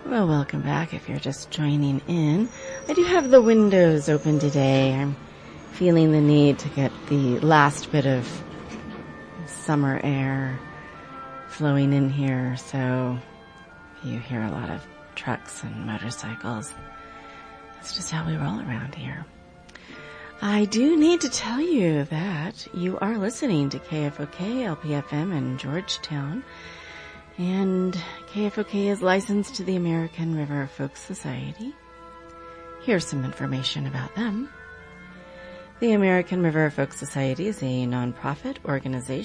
Well, welcome back if you're just joining in. I do have the windows open today. I'm feeling the need to get the last bit of summer air flowing in here, so you hear a lot of trucks and motorcycles. That's just how we roll around here. I do need to tell you that you are listening to KFOK LPFM in Georgetown, and KFOK is licensed to the American River Folk Society. Here's some information about them. The American River Folk Society is a nonprofit organization